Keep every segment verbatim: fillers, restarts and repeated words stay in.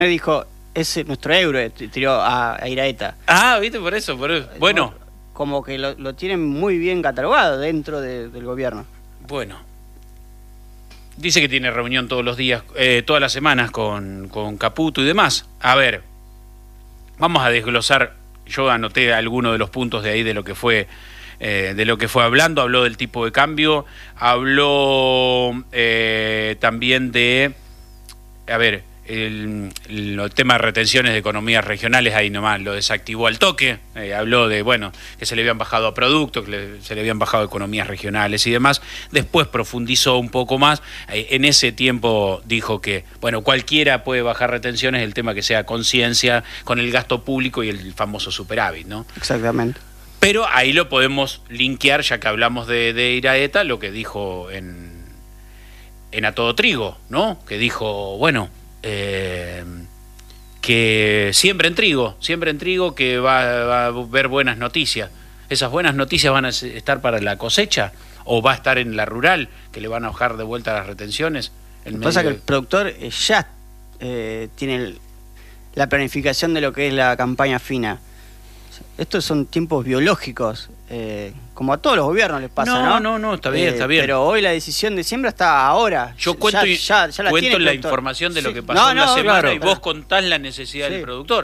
dijo, es nuestro héroe, tiró a, a Iraheta. Ah, viste, por eso, por eso. Bueno. Como que lo, lo tienen muy bien catalogado dentro de, del gobierno. Bueno. Dice que tiene reunión todos los días, eh, todas las semanas con, con Caputo y demás. A ver, vamos a desglosar. Yo anoté algunos de los puntos de ahí de lo que fue, eh, de lo que fue hablando. Habló del tipo de cambio, habló eh, también de, a ver, el, el tema de retenciones de economías regionales, ahí nomás lo desactivó al toque. Eh, habló de, bueno, que se le habían bajado a productos, que le, se le habían bajado a economías regionales y demás. Después profundizó un poco más. Eh, en ese tiempo dijo que, bueno, cualquiera puede bajar retenciones, el tema que sea conciencia con el gasto público y el famoso superávit, ¿no? Exactamente. Pero ahí lo podemos linkear, ya que hablamos de, de Iraheta, lo que dijo en, en A Todo Trigo, ¿no? Que dijo, bueno, eh, que siembren trigo, siembren trigo, que va, va a haber buenas noticias. ¿Esas buenas noticias van a estar para la cosecha? ¿O va a estar en la rural, que le van a bajar de vuelta las retenciones? Lo que pasa es que el productor eh, ya eh, tiene el, la planificación de lo que es la campaña fina. Estos son tiempos biológicos, eh, como a todos los gobiernos les pasa, ¿no? No, no, no, está bien, eh, está bien. Pero hoy la decisión de siembra está ahora. Yo cuento, ya, ya, ya la, cuento tiene la información de sí. lo que pasó no, en la no, semana claro, y claro. vos contás la necesidad sí. del productor.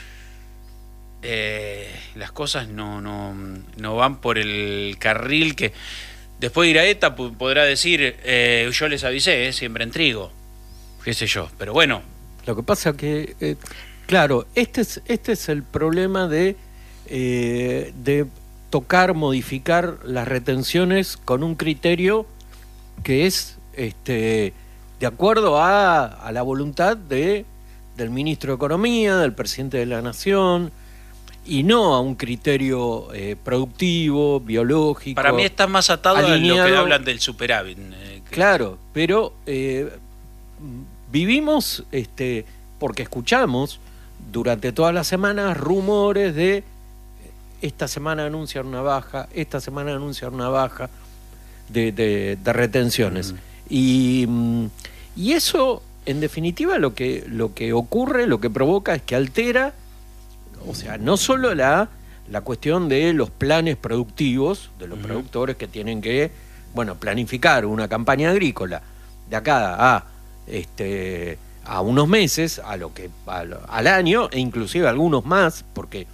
Eh, las cosas no, no, no van por el carril que... Después Iraheta podrá decir, eh, yo les avisé, eh, siembren trigo, qué sé yo, pero bueno. Lo que pasa que, eh, claro, este es, este es el problema de... Eh, de tocar, modificar las retenciones con un criterio que es este, de acuerdo a, a la voluntad de, del ministro de Economía, del presidente de la Nación, y no a un criterio eh, productivo, biológico. Para mí está más atado alineado. a lo que hablan del superávit. Eh, que... Claro, pero eh, vivimos, este, porque escuchamos durante todas las semanas rumores de esta semana anuncian una baja, esta semana anuncian una baja de, de, de retenciones. Uh-huh. y, y eso, en definitiva, lo que, lo que ocurre, lo que provoca es que altera, o sea, no solo la, la cuestión de los planes productivos, de los uh-huh. productores que tienen que, bueno, planificar una campaña agrícola de acá a, este, a unos meses, a lo que, a, al año, e inclusive algunos más, porque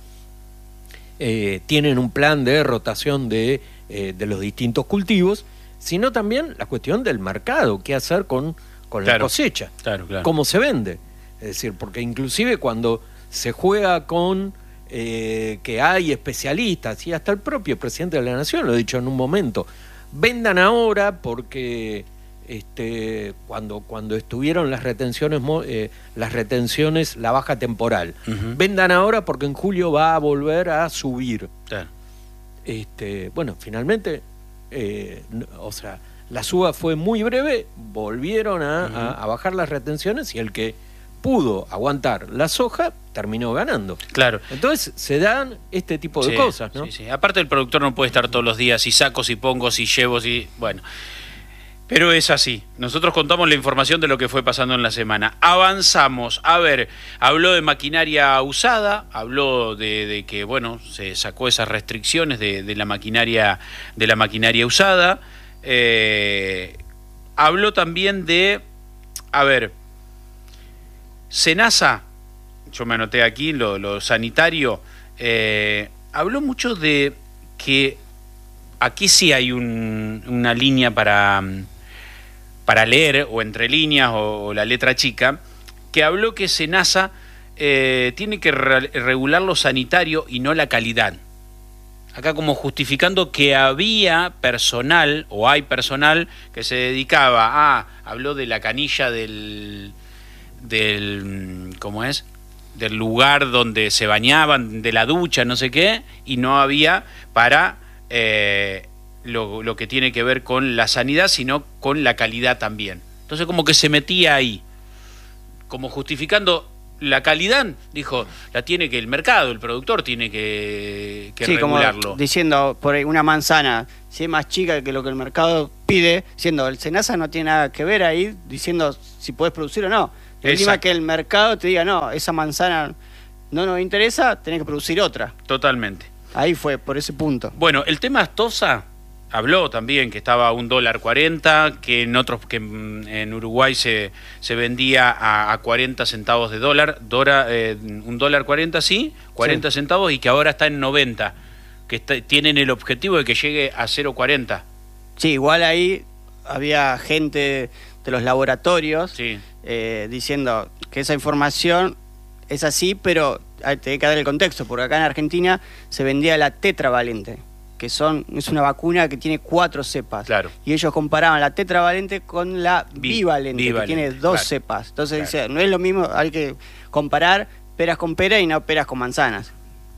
Eh, tienen un plan de rotación de, eh, de los distintos cultivos, sino también la cuestión del mercado, qué hacer con, con claro, la cosecha, claro, claro. cómo se vende. Es decir, porque inclusive cuando se juega con eh, que hay especialistas, y hasta el propio presidente de la Nación lo ha dicho en un momento, vendan ahora porque este, cuando, cuando estuvieron las retenciones, eh, las retenciones, la baja temporal, uh-huh. vendan ahora porque en julio va a volver a subir. Claro. Este, bueno, finalmente, eh, o sea, la suba fue muy breve, volvieron a, uh-huh. a, a bajar las retenciones y el que pudo aguantar la soja terminó ganando. Claro. Entonces se dan este tipo de sí, cosas, ¿no? Sí, sí. Aparte el productor no puede estar todos los días, si saco, si pongo, si llevo, si... Bueno... Pero es así. Nosotros contamos la información de lo que fue pasando en la semana. Avanzamos. A ver, habló de maquinaria usada, habló de, de que, bueno, se sacó esas restricciones de, de la maquinaria, de la maquinaria usada. Eh, habló también de, a ver, Senasa, yo me anoté aquí lo, lo sanitario, eh, habló mucho de que aquí sí hay un, una línea para... para leer, o entre líneas, o, o la letra chica, que habló que Senasa eh, tiene que re regular lo sanitario y no la calidad. Acá como justificando que había personal, o hay personal, que se dedicaba a, habló de la canilla del, del, ¿cómo es?, del lugar donde se bañaban, de la ducha, no sé qué, y no había para... Eh, Lo, lo que tiene que ver con la sanidad, sino con la calidad también. Entonces como que se metía ahí, como justificando la calidad, dijo, la tiene que el mercado, el productor tiene que, que sí, regularlo. Como diciendo, por ahí una manzana, si es más chica que lo que el mercado pide, siendo el Senasa no tiene nada que ver ahí, diciendo si podés producir o no. El Exacto. clima que el mercado te diga, no, esa manzana no nos interesa, tenés que producir otra. Totalmente. Ahí fue, por ese punto. Bueno, el tema Astosa habló también que estaba a un dólar cuarenta, que en otros, que en Uruguay se, se vendía a, a cuarenta centavos de dólar, Dora, eh, un dólar cuarenta sí, cuarenta Sí. centavos, y que ahora está en noventa, que está, tienen el objetivo de que llegue a cero cuarenta. Sí, igual ahí había gente de los laboratorios Sí. eh, diciendo que esa información es así, pero hay que dar el contexto, porque acá en Argentina se vendía la tetravalente, que son es una vacuna que tiene cuatro cepas. Claro. Y ellos comparaban la tetravalente con la Bi- bivalente, bivalente, que tiene dos claro. cepas. Entonces Claro. dice, no es lo mismo, hay que comparar peras con peras y no peras con manzanas.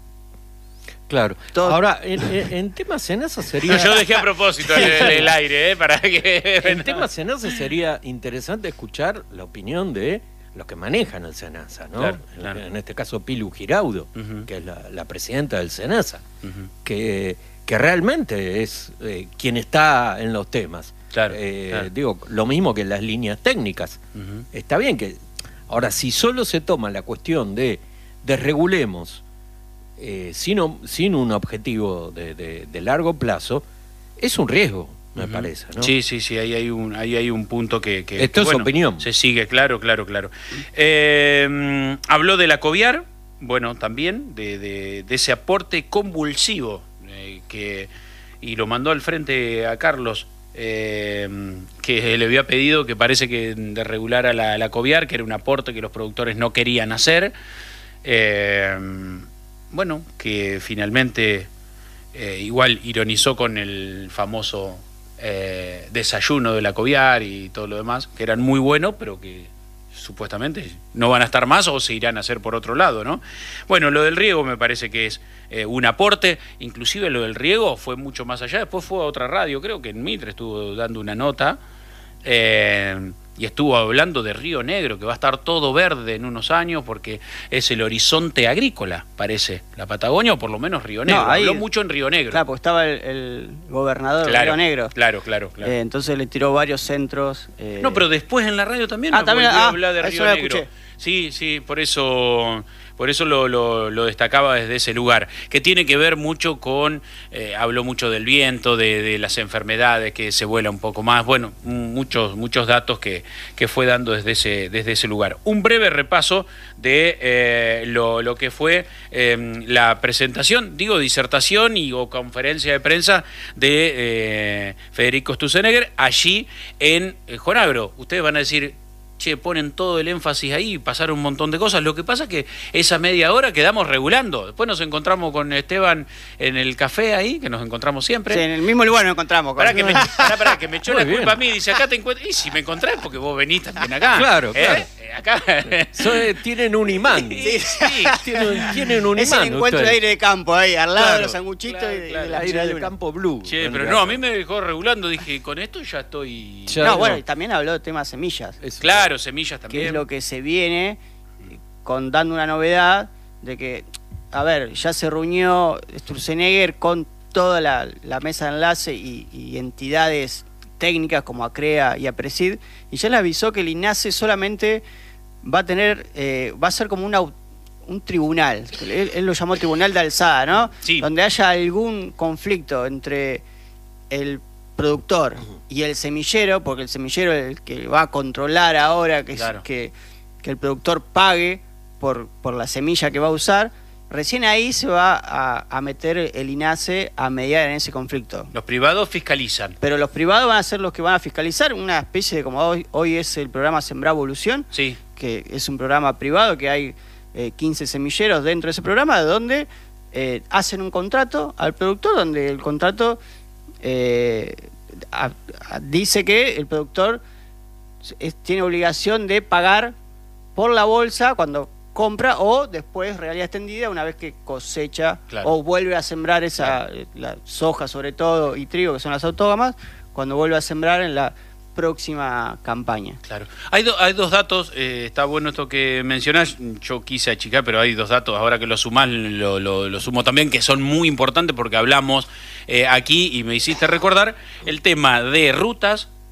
Claro. Todo- Ahora, en, en, en tema Senasa sería... No, yo dejé a propósito el, el- el aire, ¿eh? Para que... En tema Senasa sería interesante escuchar la opinión de los que manejan el Senasa, ¿no? Claro, En- claro. En, este caso Pilu Giraudo, Ujú. que es la, la presidenta del Senasa, Ujú. que, que realmente es eh, quien está en los temas. Claro, Eh, claro. Digo, lo mismo que en las líneas técnicas. Ujú. Está bien que... Ahora, si solo se toma la cuestión de desregulemos eh, sin, o- sin un objetivo de, de- de largo plazo, es un riesgo, me Ujú. parece, ¿no? Sí, sí, sí, ahí hay un, ahí hay un punto que... que Esto que, es opinión. Se sigue, claro, claro, claro. Eh, habló de la Coviar, bueno, también, de, de- de ese aporte convulsivo, eh, que y lo mandó al frente a Carlos, eh, que le había pedido que parece que desregulara la, la Coviar, que era un aporte que los productores no querían hacer. Eh, bueno, que finalmente... Eh, igual ironizó con el famoso eh, desayuno de la Coviar y todo lo demás, que eran muy buenos, pero que supuestamente no van a estar más o se irán a hacer por otro lado, ¿no? Bueno, lo del riego me parece que es eh, un aporte, inclusive lo del riego fue mucho más allá, después fue a otra radio, creo que en Mitre estuvo dando una nota, eh, y estuvo hablando de Río Negro, que va a estar todo verde en unos años porque es el horizonte agrícola, parece, la Patagonia, o por lo menos Río Negro. No, ahí- Habló mucho en Río Negro. Claro, porque estaba el, el gobernador de Claro, Río Negro. Claro, claro, claro. Eh, entonces le tiró varios centros. eh, No, pero después en la radio también Ah, nos también- volvió a ah, hablar de eso Río lo Negro. escuché. Sí, sí, por eso, por eso lo, lo- lo destacaba desde ese lugar, que tiene que ver mucho con, eh, habló mucho del viento, de, de las enfermedades, que se vuela un poco más, bueno, muchos, muchos datos que, que fue dando desde ese, desde ese lugar. Un breve repaso de eh, lo, lo que fue eh, la presentación, digo, disertación y o conferencia de prensa de eh, Federico Sturzenegger allí en eh, Jonagro. Ustedes van a decir, che, ponen todo el énfasis ahí y pasaron un montón de cosas. Lo que pasa es que esa media hora quedamos regulando. Después nos encontramos con Esteban en el café ahí, que nos encontramos siempre. sí, en el mismo lugar nos encontramos. Pará que, me, pará, pará, que me echó Muy la bien. culpa a mí. Dice, acá te encuentro. Y si me encontrás, porque vos venís también acá. Claro, ¿eh? claro. Eh, Acá. So, eh, tienen un imán. Sí, sí. Tienen, tienen un Es imán. el encuentro ustedes. de aire de campo ahí, al lado Claro, de los sanguchitos claro, y de, claro. de la Aire del luna. campo blue. Che, pero Vendría no, a ser. mí me dejó regulando. Dije, con esto ya estoy. Ya No, no. bueno, y también habló de temas semillas, Es- Claro, semillas que también. es lo que se viene eh, con dando una novedad de que, a ver, ya se reunió Sturzenegger con toda la, la mesa de enlace y, y entidades técnicas como ACREA y APRESID, y ya le avisó que el INASE solamente va a tener, eh, va a ser como una, au- un tribunal, él, él lo llamó tribunal de alzada, ¿no? Sí. Donde haya algún conflicto entre el productor y el semillero, porque el semillero es el que va a controlar ahora que, Claro. que, que el productor pague por, por la semilla que va a usar, recién ahí se va a, a meter el INASE a mediar en ese conflicto. Los privados fiscalizan. Pero los privados van a ser los que van a fiscalizar, una especie de como hoy, hoy es el programa Sembrar Evolución, Sí. que es un programa privado, que hay eh, quince semilleros dentro de ese programa, donde eh, hacen un contrato al productor, donde el contrato eh, a- a- dice que el productor es- tiene obligación de pagar por la bolsa cuando compra o después realidad extendida una vez que cosecha Claro. o vuelve a sembrar esa eh, la soja sobre todo y trigo, que son las autógamas, cuando vuelve a sembrar en la próxima campaña. Claro. Hay, do- hay dos datos, eh, está bueno esto que mencionás, yo quise achicar, pero hay dos datos, ahora que lo sumás, lo, lo, lo sumo también, que son muy importantes porque hablamos eh, aquí y me hiciste recordar el tema de rutas,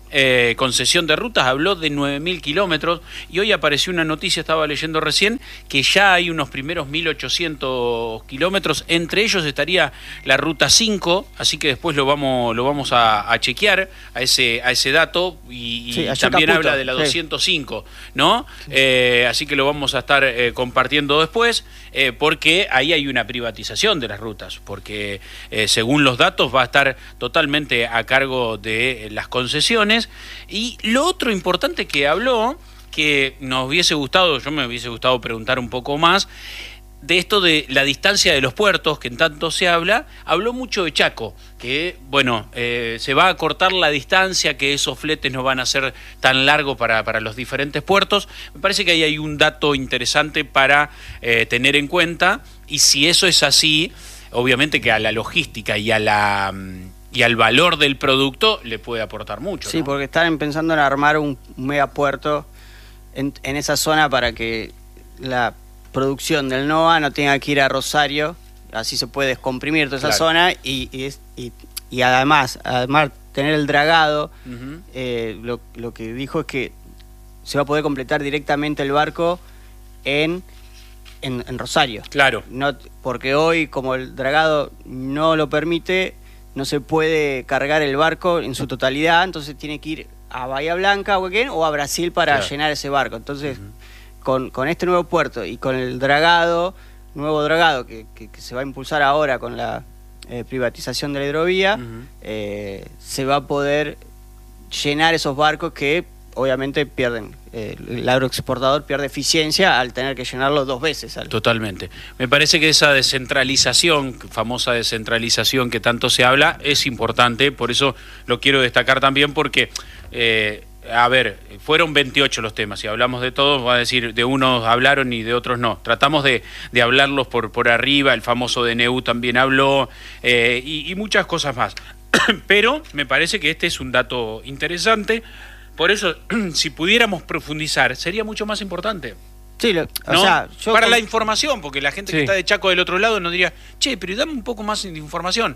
eh, concesión de rutas, habló de nueve mil kilómetros, y hoy apareció una noticia, estaba leyendo recién, que ya hay unos primeros mil ochocientos kilómetros, entre ellos estaría la ruta cinco, así que después lo vamos, lo vamos a, a chequear a ese, a ese dato, y, sí, y también Caputo, habla de la sí. doscientos cinco, ¿no? Sí. Eh, así que lo vamos a estar eh, compartiendo después, eh, porque ahí hay una privatización de las rutas, porque eh, según los datos va a estar totalmente a cargo de eh, las concesiones. Y lo otro importante que habló, que nos hubiese gustado, yo me hubiese gustado preguntar un poco más, de esto de la distancia de los puertos, que en tanto se habla, habló mucho de Chaco, que bueno, eh, se va a cortar la distancia, que esos fletes no van a ser tan largos para, para los diferentes puertos. Me parece que ahí hay un dato interesante para eh, tener en cuenta, y si eso es así, obviamente que a la logística y a la... y al valor del producto le puede aportar mucho. Sí, ¿no? porque están pensando en armar un megapuerto en, en esa zona para que la producción del NOA no tenga que ir a Rosario, así se puede descomprimir toda esa claro. zona y, y, y, y además, además tener el dragado, Uh-huh. eh, lo, lo que dijo es que se va a poder completar directamente el barco en, en, en Rosario. Claro. No, porque hoy, como el dragado no lo permite, no se puede cargar el barco en su totalidad, entonces tiene que ir a Bahía Blanca o a Brasil para claro. llenar ese barco. Entonces, Uh-huh. con, con este nuevo puerto y con el dragado, nuevo dragado que, que, que se va a impulsar ahora con la eh, privatización de la hidrovía, Uh-huh. eh, se va a poder llenar esos barcos que obviamente pierden, eh, el agroexportador pierde eficiencia al tener que llenarlo dos veces. Al... Totalmente. Me parece que esa descentralización, famosa descentralización que tanto se habla, es importante, por eso lo quiero destacar también, porque, eh, a ver, fueron veintiocho los temas, si hablamos de todos, va a decir, de unos hablaron y de otros no. Tratamos de, de hablarlos por, por arriba, el famoso D N U también habló, eh, y, y muchas cosas más. Pero me parece que este es un dato interesante. Por eso, si pudiéramos profundizar, sería mucho más importante. Sí, lo, o ¿no? sea, yo para con... la información, porque la gente Sí. que está de Chaco del otro lado nos diría, che, pero dame un poco más de información.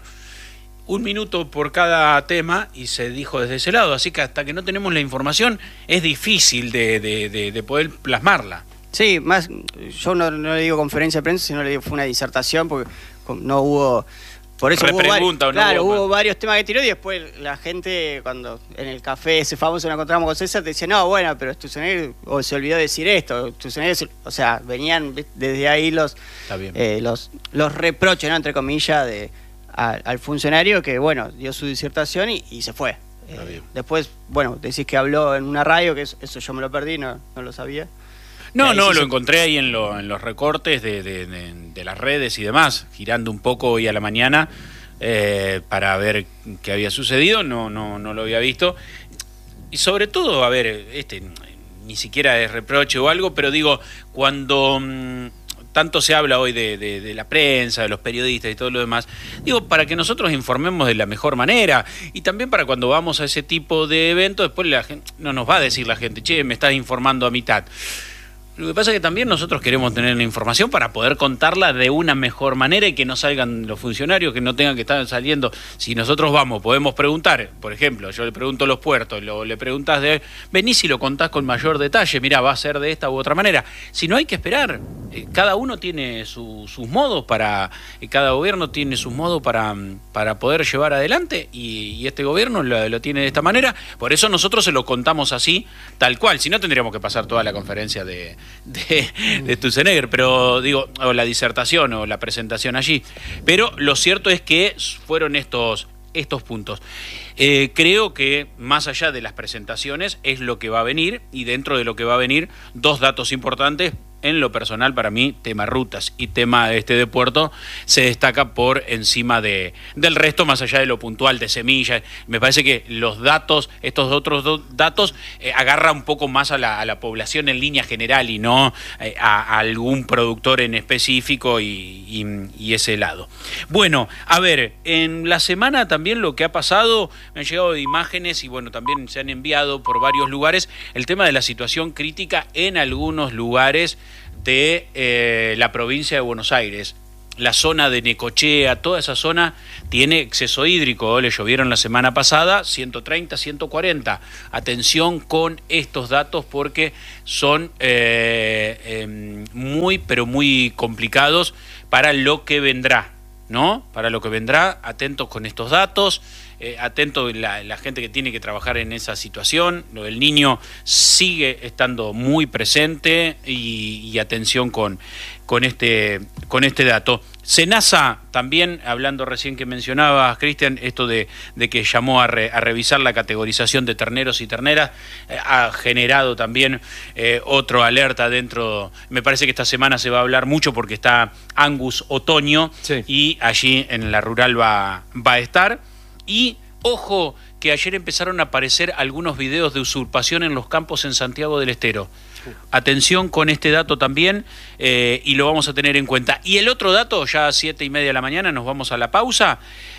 Un minuto por cada tema y se dijo desde ese lado, así que hasta que no tenemos la información es difícil de, de, de, de poder plasmarla. Sí, más, yo no, no le digo conferencia de prensa, sino le digo fue una disertación, porque no hubo... Por eso hubo, Repregunta, varios, ¿o no? claro, Hubo- hubo varios temas que tiró y después la gente, cuando en el café ese famoso nos encontramos con César, te decía, no, bueno, pero Sturzenegger o se olvidó de decir esto, Sturzenegger se- o sea, venían desde ahí los, Está bien. eh, los, los reproches, ¿no? Entre comillas, de, a- al funcionario que, bueno, dio su disertación y, y se fue. Está Eh, bien. después, bueno, decís que habló en una radio, que eso, eso yo me lo perdí, no, no lo sabía. No, ahí no, sí lo se- encontré ahí en, lo, en los recortes de, de, de, de las redes y demás, girando un poco hoy a la mañana eh, para ver qué había sucedido, no, no, no lo había visto. Y sobre todo, a ver, este ni siquiera es reproche o algo, pero digo, cuando mmm, tanto se habla hoy de, de, de la prensa, de los periodistas y todo lo demás, digo, para que nosotros informemos de la mejor manera y también para cuando vamos a ese tipo de eventos, después la gente, no nos va a decir la gente, che, me estás informando a mitad. Lo que pasa es que también nosotros queremos tener la información para poder contarla de una mejor manera y que no salgan los funcionarios, que no tengan que estar saliendo. Si nosotros vamos, podemos preguntar, por ejemplo, yo le pregunto a los puertos, lo, le preguntas de, venís y lo contás con mayor detalle, mirá, va a ser de esta u otra manera. Si no, hay que esperar. Eh, cada uno tiene su, sus modos para, eh, cada gobierno tiene sus modos para, para poder llevar adelante y, y este gobierno lo, lo tiene de esta manera. Por eso nosotros se lo contamos así, tal cual. Si no, tendríamos que pasar toda la conferencia de de, de Sturzenegger, pero digo, o la disertación o la presentación allí. Pero lo cierto es que fueron estos, estos puntos. Eh, creo que más allá de las presentaciones es lo que va a venir, y dentro de lo que va a venir, dos datos importantes. En lo personal, para mí, tema rutas y tema este de puerto se destaca por encima de, del resto, más allá de lo puntual de semillas. Me parece que los datos, estos otros dos datos, eh, agarra un poco más a la, a la población en línea general y no eh, a, a algún productor en específico y, y, y ese lado. Bueno, a ver, en la semana también lo que ha pasado, me han llegado imágenes y bueno, también se han enviado por varios lugares el tema de la situación crítica en algunos lugares de eh, la provincia de Buenos Aires. la zona de Necochea, toda esa zona tiene exceso hídrico. Le llovieron la semana pasada ciento treinta, ciento cuarenta. Atención con estos datos porque son eh, eh, muy, pero muy complicados para lo que vendrá, ¿no? Para lo que vendrá, atentos con estos datos. Eh, atento la, la gente que tiene que trabajar en esa situación. Lo del niño sigue estando muy presente y, y atención con, con, este, con este dato. SENASA también, hablando recién que mencionabas, Cristian, esto de, de que llamó a, re, a revisar la categorización de terneros y terneras, eh, ha generado también eh, otro alerta dentro. Me parece que esta semana se va a hablar mucho porque está Angus Otoño, sí, y allí en la rural va, va a estar. Y ojo que ayer empezaron a aparecer algunos videos de usurpación en los campos en Santiago del Estero. Atención con este dato también, eh, y lo vamos a tener en cuenta. Y el otro dato, ya a siete y media de la mañana, nos vamos a la pausa.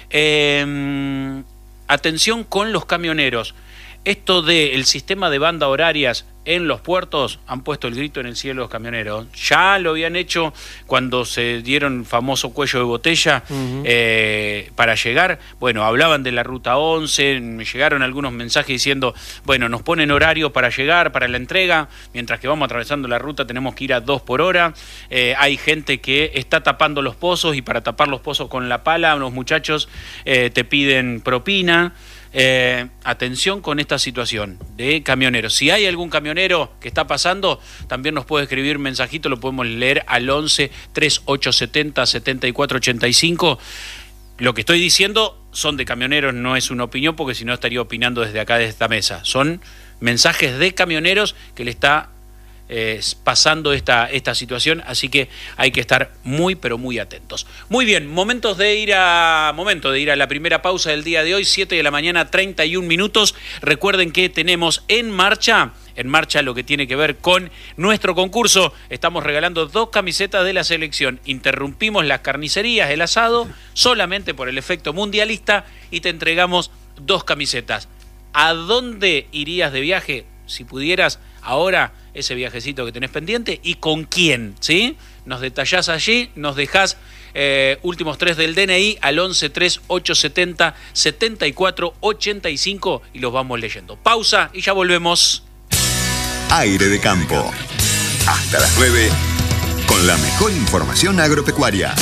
Eh, atención con los camioneros. Esto del sistema de banda horarias en los puertos han puesto el grito en el cielo los camioneros. Ya lo habían hecho cuando se dieron el famoso cuello de botella uh-huh. eh, para llegar. Bueno, hablaban de la ruta once, me llegaron algunos mensajes diciendo, bueno, nos ponen horario para llegar, para la entrega, mientras que vamos atravesando la ruta tenemos que ir a dos por hora. Eh, hay gente que está tapando los pozos y para tapar los pozos con la pala, los muchachos eh, te piden propina. Eh, atención con esta situación de camioneros. Si hay algún camionero que está pasando, también nos puede escribir mensajito, lo podemos leer al once, treinta y ocho setenta, setenta y cuatro ochenta y cinco. Lo que estoy diciendo son de camioneros, no es una opinión, porque si no estaría opinando desde acá, de esta mesa. Son mensajes de camioneros que le está Eh, pasando esta, esta situación, así que hay que estar muy pero muy atentos. Muy bien, momentos de ir a momento de ir a la primera pausa del día de hoy, siete de la mañana, treinta y un minutos. Recuerden que tenemos en marcha en marcha lo que tiene que ver con nuestro concurso. Estamos regalando dos camisetas de la selección. Interrumpimos las carnicerías, el asado, solamente por el efecto mundialista, y te entregamos dos camisetas. ¿A dónde irías de viaje si pudieras ahora ese viajecito que tenés pendiente y con quién? ¿Sí? Nos detallás allí, nos dejás eh, últimos tres del D N I al once, treinta y ocho setenta, setenta y cuatro ochenta y cinco y los vamos leyendo. Pausa y ya volvemos. Aire de Campo. Hasta las nueve con la mejor información agropecuaria.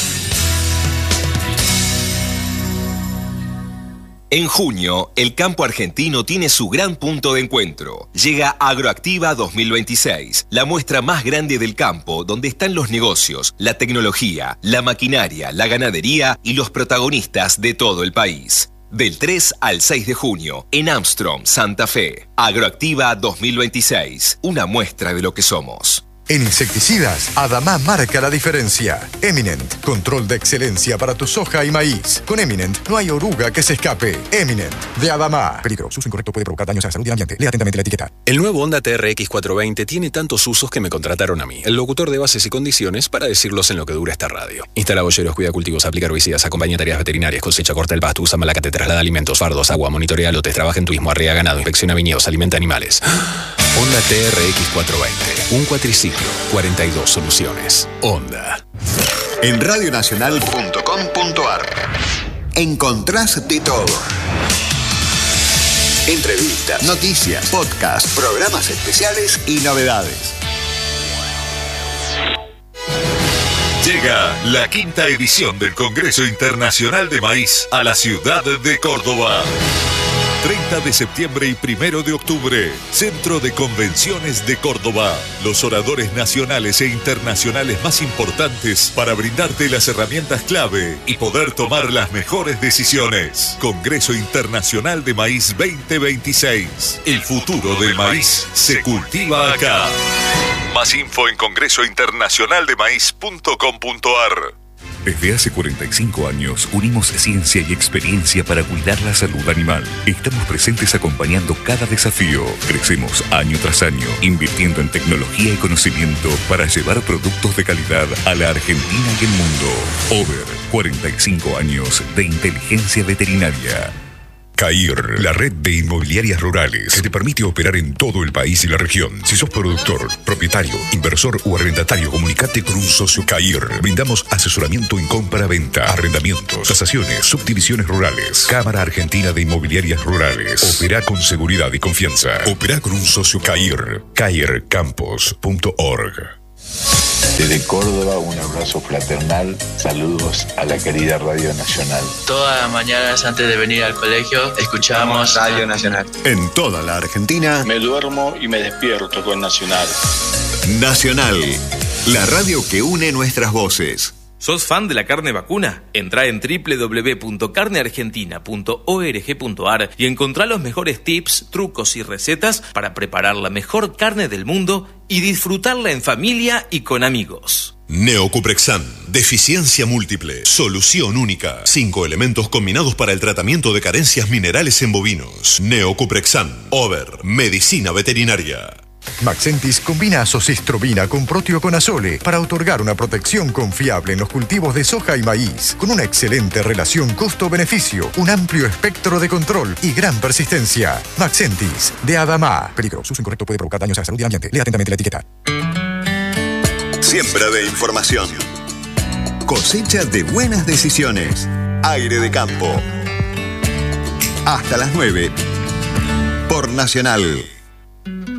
En junio, el campo argentino tiene su gran punto de encuentro. Llega Agroactiva dos mil veintiséis, la muestra más grande del campo, donde están los negocios, la tecnología, la maquinaria, la ganadería y los protagonistas de todo el país. Del tres al seis de junio, en Armstrong, Santa Fe. Agroactiva dos mil veintiséis, una muestra de lo que somos. En insecticidas, Adamá marca la diferencia. Eminent, control de excelencia para tu soja y maíz. Con Eminent no hay oruga que se escape. Eminent, de Adamá. Peligro, su uso incorrecto puede provocar daños a la salud y al ambiente. Lea atentamente la etiqueta. El nuevo Honda T R X cuatrocientos veinte tiene tantos usos que me contrataron a mí, el locutor de bases y condiciones, para decirlos en lo que dura esta radio. Instala boyeros, cuida cultivos, aplica herbicidas, acompaña tareas veterinarias, cosecha, corta el pasto, usa malacate, traslada alimentos, fardos, agua, monitorea lotes, trabaja en turismo, arrea ganado, inspecciona viñedos, alimenta animales. Honda T R X cuatrocientos veinte, un cuatriciclo, cuarenta y dos soluciones. Honda. En radio nacional punto com punto a r encontrás de todo. Entrevistas, noticias, podcasts, programas especiales y novedades. Llega la quinta edición del Congreso Internacional de Maíz a la ciudad de Córdoba. treinta de septiembre y primero de octubre, Centro de Convenciones de Córdoba. Los oradores nacionales e internacionales más importantes para brindarte las herramientas clave y poder tomar las mejores decisiones. Congreso Internacional de Maíz veinte veintiséis. El futuro del maíz se cultiva acá. Más info en congreso internacional de maíz punto com punto a r. Desde hace cuarenta y cinco años unimos ciencia y experiencia para cuidar la salud animal. Estamos presentes acompañando cada desafío. Crecemos año tras año, invirtiendo en tecnología y conocimiento para llevar productos de calidad a la Argentina y el mundo. Over, cuarenta y cinco años de inteligencia veterinaria. CAIR, la red de inmobiliarias rurales que te permite operar en todo el país y la región. Si sos productor, propietario, inversor o arrendatario, comunicate con un socio CAIR. Brindamos asesoramiento en compra-venta, arrendamientos, tasaciones, subdivisiones rurales. Cámara Argentina de Inmobiliarias Rurales. Opera con seguridad y confianza. Opera con un socio CAIR. cair campos punto org. Desde Córdoba, un abrazo fraternal. Saludos a la querida Radio Nacional. Todas las mañanas antes de venir al colegio escuchamos Radio Nacional. En toda la Argentina, Me duermo y me despierto con Nacional. Nacional, la radio que une nuestras voces. ¿Sos fan de la carne vacuna? Entrá en doble u doble u doble u punto carne argentina punto org punto ar y encontrá los mejores tips, trucos y recetas para preparar la mejor carne del mundo y disfrutarla en familia y con amigos. Neocuprexan, deficiencia múltiple, solución única. Cinco elementos combinados para el tratamiento de carencias minerales en bovinos. Neocuprexan, Over, medicina veterinaria. Maxentis combina azocistrobina con proteoconazole para otorgar una protección confiable en los cultivos de soja y maíz, con una excelente relación costo-beneficio, un amplio espectro de control y gran persistencia. Maxentis, de Adama. Peligro, su uso incorrecto puede provocar daños a la salud y al ambiente. Lea atentamente la etiqueta. Siembra de información. Cosecha de buenas decisiones. Aire de campo. Hasta las nueve. Por Nacional.